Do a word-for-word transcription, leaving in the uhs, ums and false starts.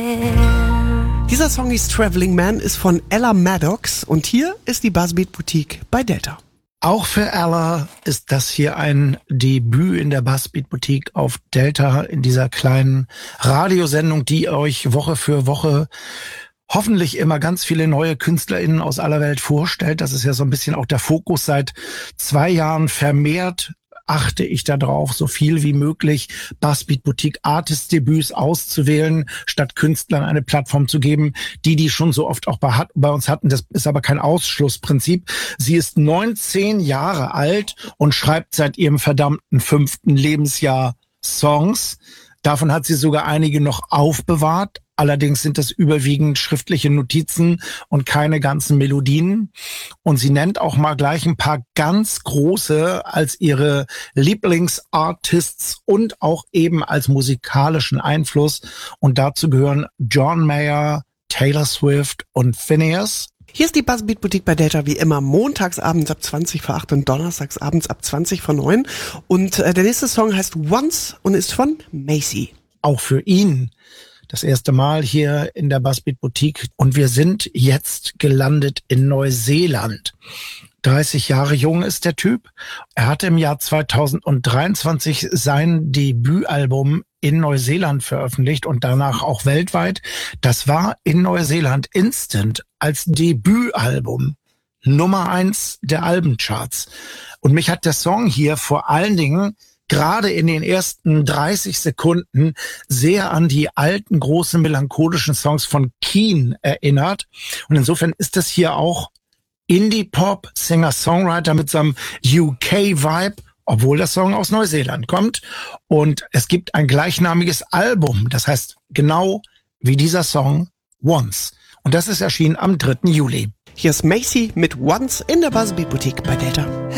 Dieser Song hieß Traveling Man, ist von Ella Maddox und hier ist die Buzzbeat Boutique bei Delta. Auch für Ella ist das hier ein Debüt in der Buzzbeat Boutique auf Delta, in dieser kleinen Radiosendung, die euch Woche für Woche hoffentlich immer ganz viele neue KünstlerInnen aus aller Welt vorstellt. Das ist ja so ein bisschen auch der Fokus seit zwei Jahren. Vermehrt achte ich darauf, so viel wie möglich Buzzbeat Boutique Artist-Debüts auszuwählen, statt Künstlern eine Plattform zu geben, die die schon so oft auch bei, hat, bei uns hatten. Das ist aber kein Ausschlussprinzip. Sie ist neunzehn Jahre alt und schreibt seit ihrem verdammten fünften Lebensjahr Songs. Davon hat sie sogar einige noch aufbewahrt. Allerdings sind das überwiegend schriftliche Notizen und keine ganzen Melodien. Und sie nennt auch mal gleich ein paar ganz große als ihre Lieblingsartists und auch eben als musikalischen Einfluss. Und dazu gehören John Mayer, Taylor Swift und Phineas. Hier ist die Buzzbeat Boutique bei Delta wie immer montags abends ab zwanzig vor acht und donnerstags abends ab zwanzig vor neun. Und äh, der nächste Song heißt Once und ist von Macy. Auch für ihn das erste Mal hier in der Buzzbeat Boutique und wir sind jetzt gelandet in Neuseeland. dreißig Jahre jung ist der Typ. Er hatte im Jahr zweitausenddreiundzwanzig sein Debütalbum in Neuseeland veröffentlicht und danach auch weltweit. Das war in Neuseeland instant als Debütalbum Nummer eins der Albencharts. Und mich hat der Song hier vor allen Dingen gerade in den ersten dreißig Sekunden sehr an die alten, großen, melancholischen Songs von Keane erinnert. Und insofern ist das hier auch Indie-Pop, Singer-Songwriter mit so einem U K-Vibe, obwohl der Song aus Neuseeland kommt. Und es gibt ein gleichnamiges Album, das heißt genau wie dieser Song Once. Und das ist erschienen am dritten Juli. Hier ist Macy mit Once in der Buzzbeat Boutique bei Delta.